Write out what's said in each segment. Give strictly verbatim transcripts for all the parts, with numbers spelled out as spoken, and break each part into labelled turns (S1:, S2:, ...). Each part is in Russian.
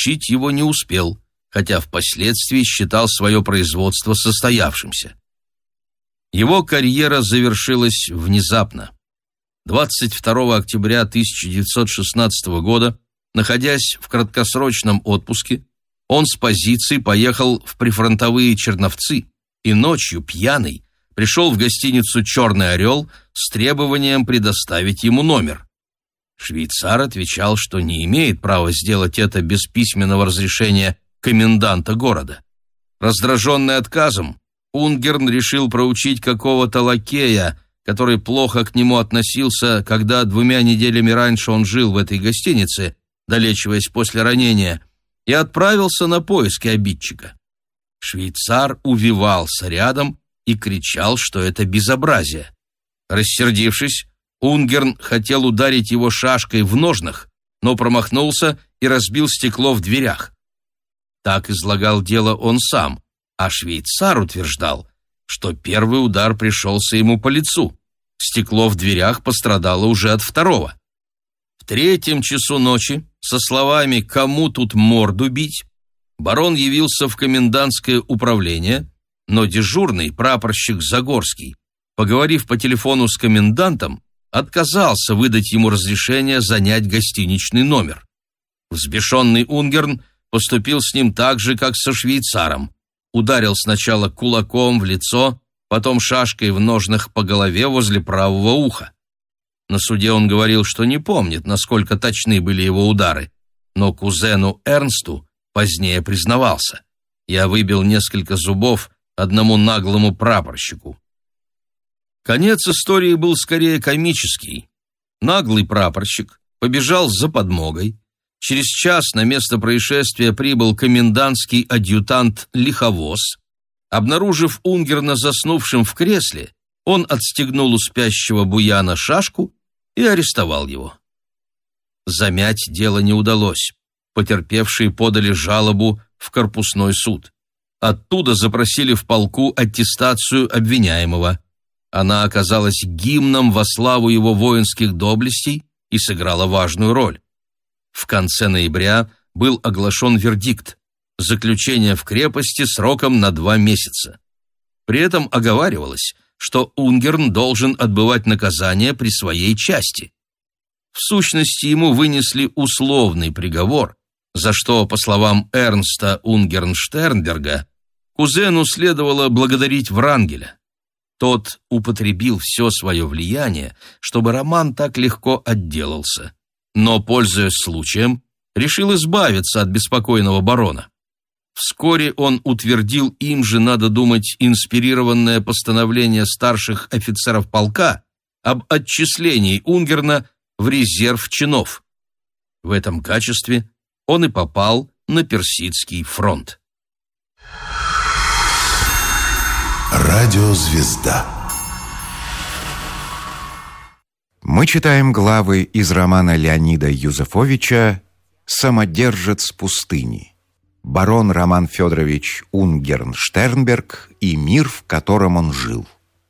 S1: получить его не успел, хотя впоследствии считал свое производство состоявшимся. Его карьера завершилась внезапно. двадцать второго октября тысяча девятьсот шестнадцатого года, находясь в краткосрочном отпуске, он с позиции поехал в прифронтовые Черновцы и ночью, пьяный, пришел в гостиницу «Черный орел» с требованием предоставить ему номер. Швейцар отвечал, что не имеет права сделать это без письменного разрешения коменданта города. Раздраженный отказом, Унгерн решил проучить какого-то лакея, который плохо к нему относился, когда двумя неделями раньше он жил в этой гостинице, долечиваясь после ранения, и отправился на поиски обидчика. Швейцар увивался рядом и кричал, что это безобразие. Рассердившись, Унгерн хотел ударить его шашкой в ножнах, но промахнулся и разбил стекло в дверях. Так излагал дело он сам, а швейцар утверждал, что первый удар пришелся ему по лицу. Стекло в дверях пострадало уже от второго. В третьем часу ночи, со словами «кому тут морду бить», барон явился в комендантское управление, но дежурный, прапорщик Загорский, поговорив по телефону с комендантом, отказался выдать ему разрешение занять гостиничный номер. Взбешенный Унгерн поступил с ним так же, как со швейцаром. Ударил сначала кулаком в лицо, потом шашкой в ножнах по голове возле правого уха. На суде он говорил, что не помнит, насколько точны были его удары, но кузену Эрнсту позднее признавался: «Я выбил несколько зубов одному наглому прапорщику». Конец истории был скорее комический. Наглый прапорщик побежал за подмогой. Через час на место происшествия прибыл комендантский адъютант Лиховоз. Обнаружив Унгерна заснувшим в кресле, он отстегнул у спящего буяна шашку и арестовал его. Замять дело не удалось. Потерпевшие подали жалобу в корпусной суд. Оттуда запросили в полку аттестацию обвиняемого. Она оказалась гимном во славу его воинских доблестей и сыграла важную роль. В конце ноября был оглашен вердикт: заключение в крепости сроком на два месяца. При этом оговаривалось, что Унгерн должен отбывать наказание при своей части. В сущности, ему вынесли условный приговор, за что, по словам Эрнста Унгерн-Штернберга, кузену следовало благодарить Врангеля. Тот употребил все свое влияние, чтобы Роман так легко отделался, но, пользуясь случаем, решил избавиться от беспокойного барона. Вскоре он утвердил им же, надо думать, инспирированное постановление старших офицеров полка об отчислении Унгерна в резерв чинов. В этом качестве он и попал на Персидский фронт.
S2: Радиозвезда.
S3: Мы читаем главы из романа Леонида Юзефовича «Самодержец пустыни». Барон Роман Федорович Унгерн-Штернберг и мир, в котором он жил.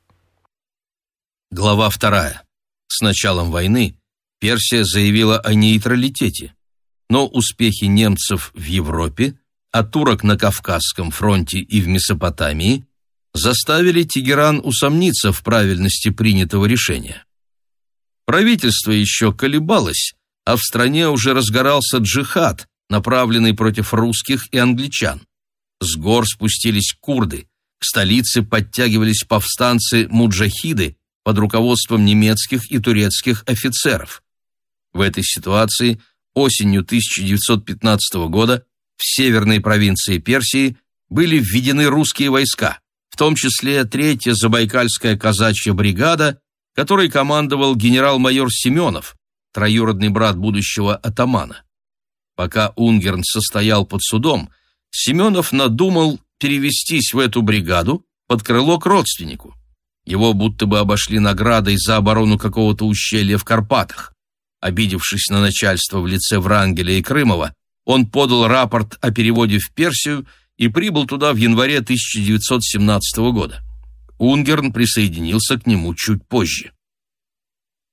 S1: Глава вторая. С началом войны Персия заявила о нейтралитете, но успехи немцев в Европе, а турок на Кавказском фронте и в Месопотамии заставили Тегеран усомниться в правильности принятого решения. Правительство еще колебалось, а в стране уже разгорался джихад, направленный против русских и англичан. С гор спустились курды, к столице подтягивались повстанцы-муджахиды под руководством немецких и турецких офицеров. В этой ситуации осенью тысяча девятьсот пятнадцатого года в северной провинции Персии были введены русские войска, в том числе третья Забайкальская казачья бригада, которой командовал генерал-майор Семенов, троюродный брат будущего атамана. Пока Унгерн состоял под судом, Семенов надумал перевестись в эту бригаду под крыло к родственнику. Его будто бы обошли наградой за оборону какого-то ущелья в Карпатах. Обидевшись на начальство в лице Врангеля и Крымова, он подал рапорт о переводе в Персию и прибыл туда в январе тысяча девятьсот семнадцатого года. Унгерн присоединился к нему чуть позже.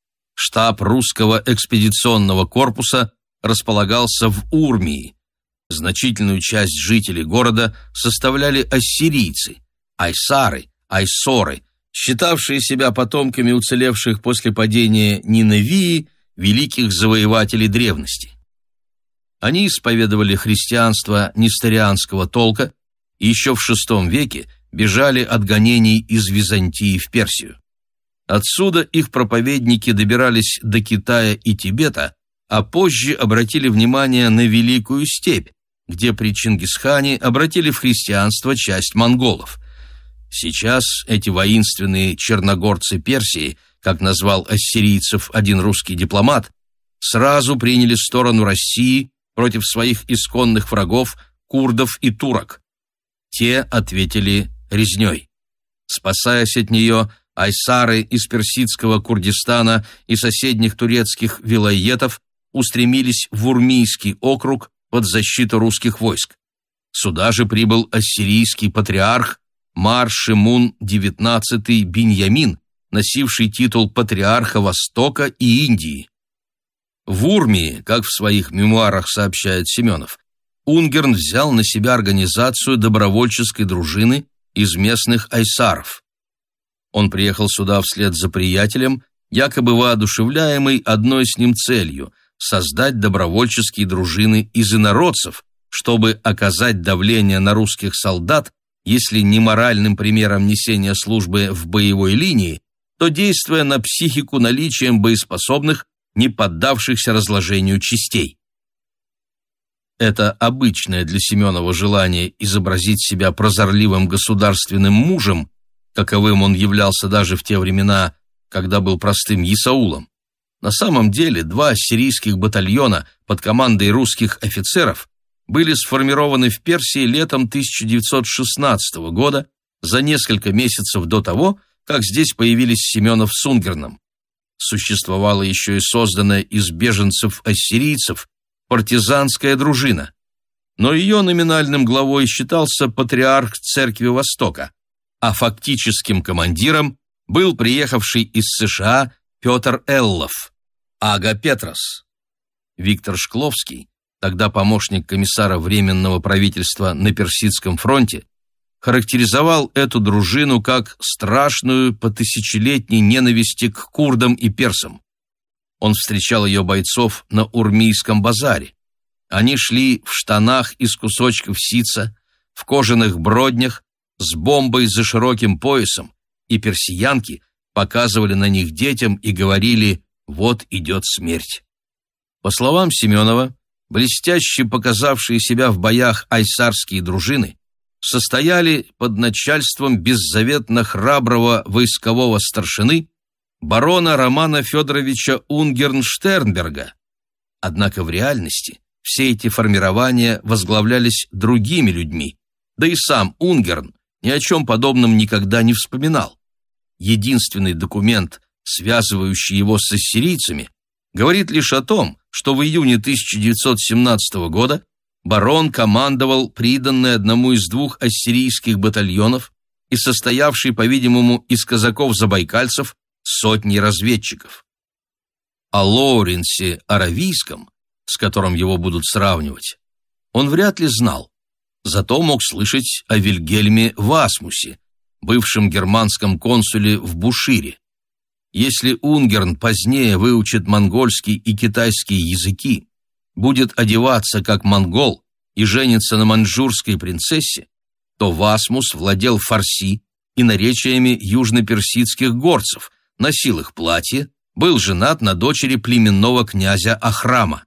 S1: Штаб русского экспедиционного корпуса располагался в Урмии. С Значительную часть жителей города составляли ассирийцы, айсары, айсоры, считавшие себя потомками уцелевших после падения Ниневии великих завоевателей древности. Они исповедовали христианство несторианского толка и еще в шестом веке бежали от гонений из Византии в Персию. Отсюда их проповедники добирались до Китая и Тибета, а позже обратили внимание на Великую Степь, где при Чингисхане обратили в христианство часть монголов. Сейчас эти воинственные черногорцы Персии, как назвал ассирийцев один русский дипломат, сразу приняли сторону России против своих исконных врагов, курдов и турок. Те ответили резней. Спасаясь от нее, айсары из персидского Курдистана и соседних турецких вилайетов устремились в Урмийский округ под защиту русских войск. Сюда же прибыл ассирийский патриарх Мар-Шимун девятнадцатый Биньямин, носивший титул патриарха Востока и Индии. В Урмии, как в своих мемуарах сообщает Семенов, Унгерн взял на себя организацию добровольческой дружины из местных айсаров. Он приехал сюда вслед за приятелем, якобы воодушевляемый одной с ним целью – создать добровольческие дружины из инородцев, чтобы оказать давление на русских солдат, если не моральным примером несения службы в боевой линии, то действуя на психику наличием боеспособных, не поддавшихся разложению частей. Это обычное для Семенова желание изобразить себя прозорливым государственным мужем, каковым он являлся даже в те времена, когда был простым есаулом. На самом деле два ассирийских батальона под командой русских офицеров были сформированы в Персии летом тысяча девятьсот шестнадцатого года, за несколько месяцев до того, как здесь появились Семенов с Унгерном. Существовала еще и созданная из беженцев-ассирийцев партизанская дружина, но ее номинальным главой считался патриарх Церкви Востока, а фактическим командиром был приехавший из США Петр Эллов, Ага Петрос. Виктор Шкловский, тогда помощник комиссара Временного правительства на Персидском фронте, характеризовал эту дружину как страшную по тысячелетней ненависти к курдам и персам. Он встречал ее бойцов на Урмийском базаре. Они шли в штанах из кусочков ситца, в кожаных броднях, с бомбой за широким поясом, и персиянки показывали на них детям и говорили «вот идет смерть». По словам Семенова, блестяще показавшие себя в боях айсарские дружины состояли под начальством беззаветно храброго войскового старшины барона Романа Федоровича Унгерн-Штернберга. Однако в реальности все эти формирования возглавлялись другими людьми, да и сам Унгерн ни о чем подобном никогда не вспоминал. Единственный документ, связывающий его с ассирийцами, говорит лишь о том, что в июне тысяча девятьсот семнадцатого года барон командовал приданный одному из двух ассирийских батальонов и состоявший, по-видимому, из казаков-забайкальцев сотней разведчиков. О Лоуренсе Аравийском, с которым его будут сравнивать, он вряд ли знал, зато мог слышать о Вильгельме Васмусе, бывшем германском консуле в Бушире. Если Унгерн позднее выучит монгольский и китайский языки, будет одеваться как монгол и женится на маньчжурской принцессе, то Васмус владел фарси и наречиями южно-персидских горцев, носил их платье, был женат на дочери племенного князя Ахрама.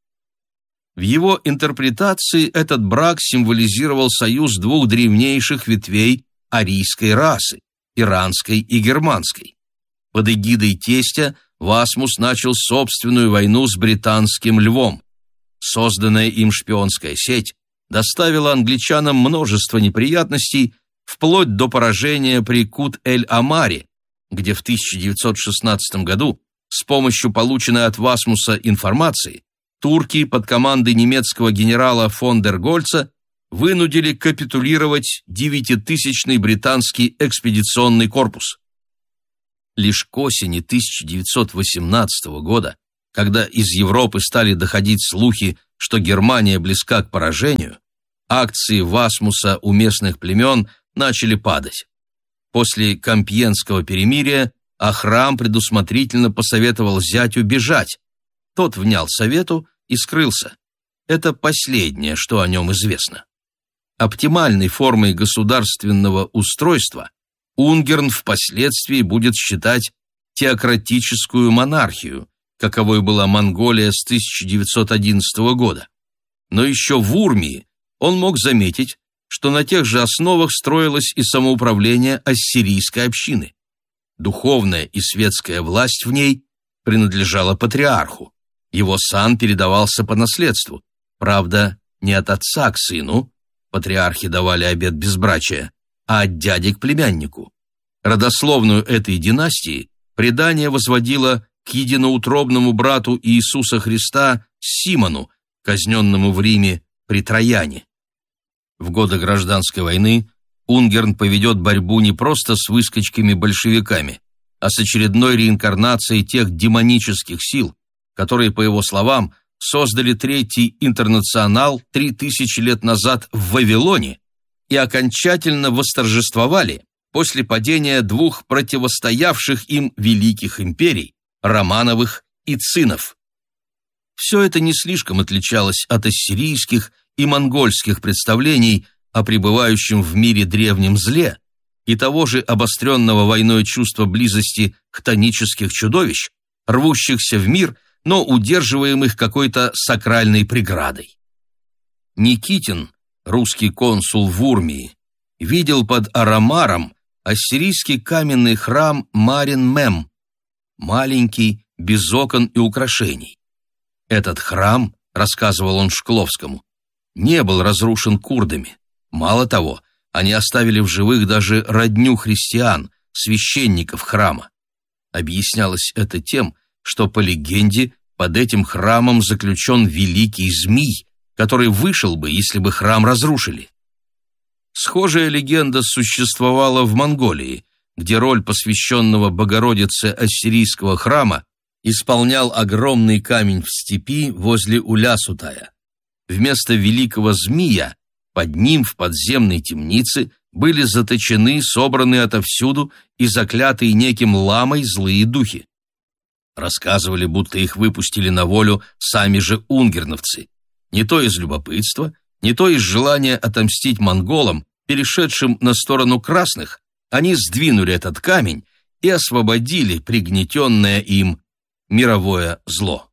S1: В его интерпретации этот брак символизировал союз двух древнейших ветвей арийской расы – иранской и германской. Под эгидой тестя Васмус начал собственную войну с британским львом. Созданная им шпионская сеть доставила англичанам множество неприятностей, вплоть до поражения при Кут-эль-Амаре, где в тысяча девятьсот шестнадцатом году с помощью полученной от Васмуса информации турки под командой немецкого генерала фон дер Гольца вынудили капитулировать девятитысячный британский экспедиционный корпус. Лишь к осени тысяча девятьсот восемнадцатого года, когда из Европы стали доходить слухи, что Германия близка к поражению, акции Васмуса у местных племен начали падать. После Компьенского перемирия Ахрам предусмотрительно посоветовал зятю бежать. Тот внял совету и скрылся. Это последнее, что о нем известно. Оптимальной формой государственного устройства Унгерн впоследствии будет считать теократическую монархию, каковой была Монголия с тысяча девятьсот одиннадцатого года. Но еще в Урмии он мог заметить, что на тех же основах строилось и самоуправление ассирийской общины. Духовная и светская власть в ней принадлежала патриарху. Его сан передавался по наследству, правда, не от отца к сыну, патриархи давали обет безбрачия, а от дяди к племяннику. Родословную этой династии предание возводило к единоутробному брату Иисуса Христа Симону, казненному в Риме при Трояне. В годы гражданской войны Унгерн поведет борьбу не просто с выскочками-большевиками, а с очередной реинкарнацией тех демонических сил, которые, по его словам, создали Третий интернационал три тысячи лет назад в Вавилоне и окончательно восторжествовали после падения двух противостоявших им великих империй – Романовых и Цинов. Все это не слишком отличалось от ассирийских и монгольских представлений о пребывающем в мире древнем зле и того же обостренного войной чувства близости хтонических чудовищ, рвущихся в мир, но удерживаемых какой-то сакральной преградой. Никитин, русский консул в Урмии, видел под Арамаром ассирийский каменный храм Марин-Мем, маленький, без окон и украшений. Этот храм, рассказывал он Шкловскому, не был разрушен курдами. Мало того, они оставили в живых даже родню христиан, священников храма. Объяснялось это тем, что, по легенде, под этим храмом заключен великий змий, который вышел бы, если бы храм разрушили. Схожая легенда существовала в Монголии, где роль посвященного Богородице ассирийского храма исполнял огромный камень в степи возле Улясутая. Вместо великого змея под ним в подземной темнице были заточены, собранные отовсюду и заклятые неким ламой злые духи. Рассказывали, будто их выпустили на волю сами же унгерновцы. Не то из любопытства, не то из желания отомстить монголам, перешедшим на сторону красных, они сдвинули этот камень и освободили пригнетенное им мировое зло.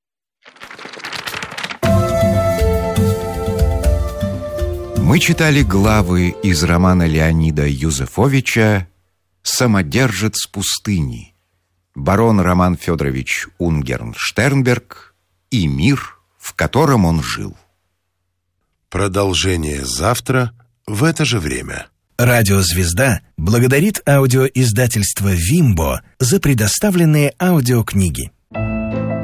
S3: Мы читали главы из романа Леонида Юзефовича «Самодержец пустыни», барон Роман Федорович Унгерн-Штернберг и мир, в котором он жил.
S2: Продолжение завтра в это же время.
S4: Радиозвезда благодарит аудиоиздательство «Вимбо» за предоставленные аудиокниги.